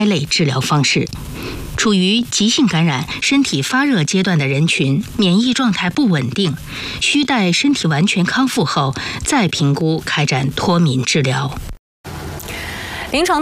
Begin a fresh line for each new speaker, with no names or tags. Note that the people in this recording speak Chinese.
类治疗方式。处于急性感染、身体发热阶段的人群，免疫状态不稳定，需待身体完全康复后再评估开展脱敏治疗。
临床